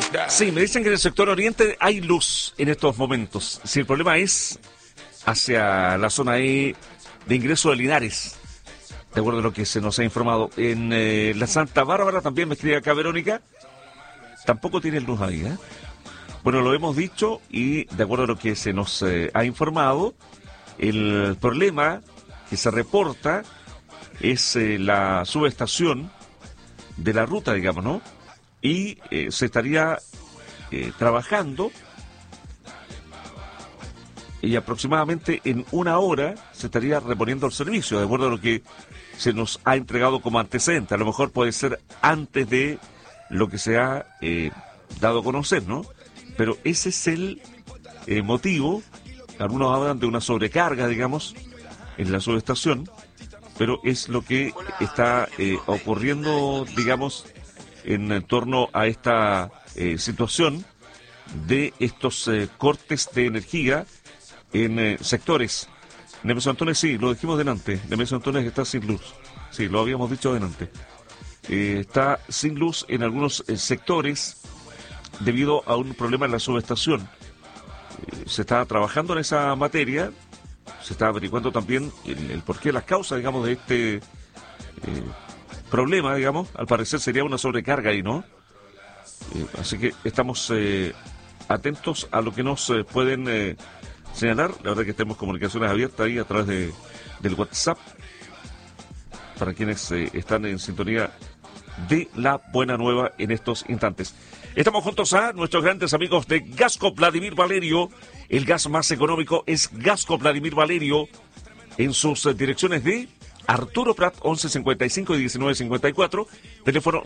Sí, me dicen que en el sector oriente hay luz en estos momentos. Si el problema es hacia la zona de ingreso de Linares, de acuerdo a lo que se nos ha informado. En la Santa Bárbara también me escribe acá Verónica, tampoco tiene luz ahí, ¿eh? Bueno, lo hemos dicho y de acuerdo a lo que se nos ha informado, el problema que se reporta es la subestación de la ruta, digamos, ¿no? Y se estaría trabajando y aproximadamente en una hora se estaría reponiendo el servicio, de acuerdo a lo que se nos ha entregado como antecedente. A lo mejor puede ser antes de lo que se ha dado a conocer, ¿no? Pero ese es el motivo. Algunos hablan de una sobrecarga, digamos, en la subestación, pero es lo que está ocurriendo, digamos, en torno a esta situación de estos cortes de energía en sectores. Nemesio Antunes, sí, lo dijimos delante. Nemesio Antunes está sin luz. Sí, lo habíamos dicho delante. Está sin luz en algunos sectores debido a un problema en la subestación. Se está trabajando en esa materia. Se está averiguando también el porqué, las causas, digamos, de este problema, digamos. Al parecer sería una sobrecarga ahí, ¿no? Así que estamos atentos a lo que nos pueden señalar. La verdad que tenemos comunicaciones abiertas ahí a través del WhatsApp para quienes están en sintonía de la buena nueva en estos instantes. Estamos juntos a nuestros grandes amigos de Gasco Vladimir Valerio. El gas más económico es Gasco Vladimir Valerio en sus direcciones de Arturo Prat 1155 y 1954, teléfono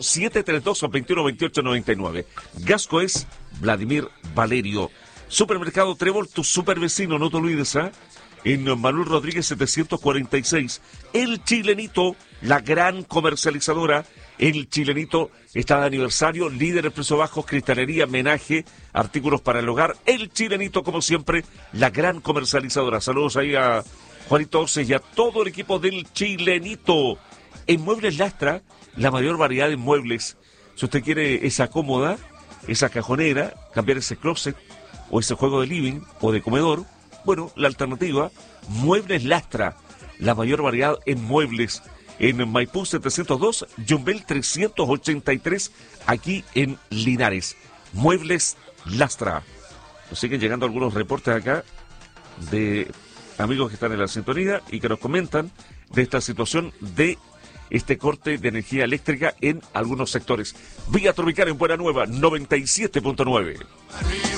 732-2128-99. Gasco es Vladimir Valerio. Supermercado Trébol, tu super vecino, no te olvides, ¿eh? En Manuel Rodríguez 746. El Chilenito, la gran comercializadora. El Chilenito está de aniversario, líder en precios bajos, cristalería, menaje, artículos para el hogar. El Chilenito, como siempre, la gran comercializadora. Saludos ahí a Juanito Oces y a todo el equipo del Chilenito. En Muebles Lastra, la mayor variedad de muebles. Si usted quiere esa cómoda, esa cajonera, cambiar ese closet, o ese juego de living o de comedor, bueno, la alternativa, Muebles Lastra, la mayor variedad en muebles, en Maipú 702, Yumbel 383, aquí en Linares. Muebles Lastra. Nos siguen llegando algunos reportes acá de amigos que están en la sintonía y que nos comentan de esta situación de este corte de energía eléctrica en algunos sectores. Vía Tropical en Buena Nueva, 97.9.